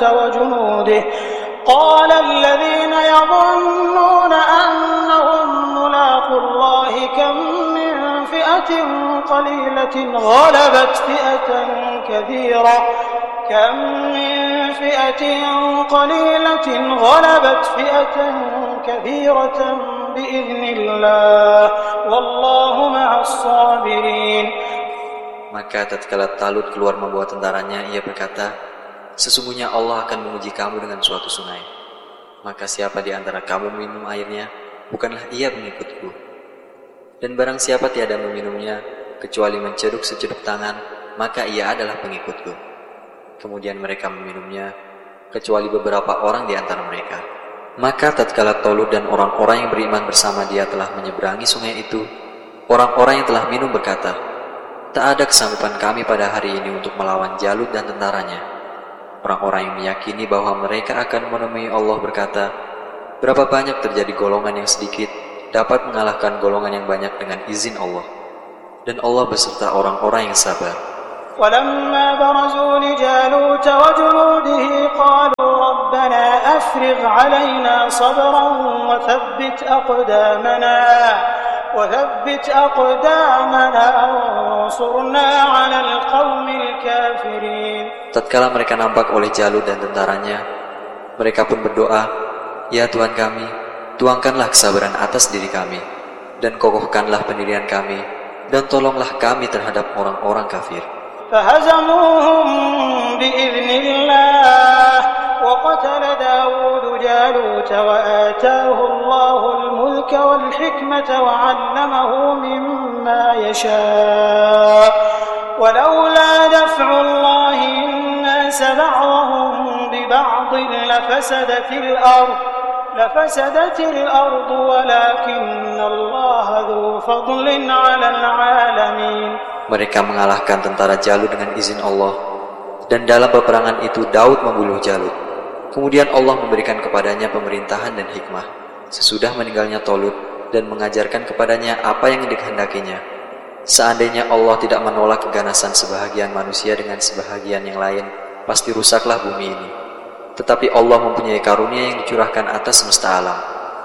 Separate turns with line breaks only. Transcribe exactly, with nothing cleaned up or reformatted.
جالوت وجنوده قال الذين يظنون أنهم ملاقو الله كم من فئة قليلة غلبت فئة كثيرة كم من فئة قليلة غلبت فئة كثيرة بإذن الله والله مع الصابرين.
Maka tatkala Talut keluar membawa tentaranya, ia berkata, sesungguhnya Allah akan menguji kamu dengan suatu sungai. Maka siapa di antara kamu minum airnya, bukanlah ia pengikutku. Dan barang siapa tiada meminumnya, kecuali menceduk seceduk tangan, maka ia adalah pengikutku. Kemudian mereka meminumnya, kecuali beberapa orang di antara mereka. Maka tatkala Talut dan orang-orang yang beriman bersama dia telah menyeberangi sungai itu, orang-orang yang telah minum berkata, tak ada kesanggupan kami pada hari ini untuk melawan Jalut dan tentaranya. Orang-orang yang meyakini bahwa mereka akan menemui Allah berkata, berapa banyak terjadi golongan yang sedikit dapat mengalahkan golongan yang banyak dengan izin Allah. Dan Allah beserta orang-orang yang sabar.
وَلَمَّا بَرَزُوا لِجَالُوتَ وَجُنُودِهِ قَالُوا رَبَّنَا أَفْرِغْ عَلَيْنَا صَبْرًا وَثَبِّتْ أَقْدَامَنَا وَثَبِّتْ أَقْدَامَنَا وَانصُرْنَا عَلَى الْقَوْمِ الْكَافِرِينَ.
Tatkala mereka nampak oleh Jalut dan tentaranya, mereka pun berdoa, ya Tuhan kami, tuangkanlah kesabaran atas diri kami, dan kokohkanlah pendirian kami, dan tolonglah kami terhadap orang-orang kafir.
فهزموهم بإذن الله وقتل داود جالوت وآتاه الله الملك والحكمة وعلمه مما يشاء ولولا دفع الله الناس بعضهم ببعض لفسدت الأرض لفسدت الأرض ولكن الله ذو فضل على العالمين.
Mereka mengalahkan tentara Jalut dengan izin Allah, dan dalam peperangan itu Daud membunuh Jalut. Kemudian Allah memberikan kepadanya pemerintahan dan hikmah sesudah meninggalnya Talut, dan mengajarkan kepadanya apa yang dikehendakinya. Seandainya Allah tidak menolak keganasan sebahagian manusia dengan sebahagian yang lain, pasti rusaklah bumi ini. Tetapi Allah mempunyai karunia yang dicurahkan atas semesta alam.